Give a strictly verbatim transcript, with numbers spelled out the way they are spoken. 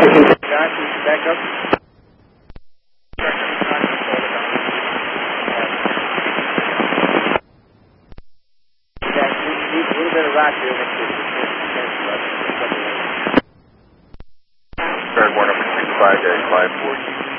Back up. A little bit of rock here next to the Fairborn number six five dash five four.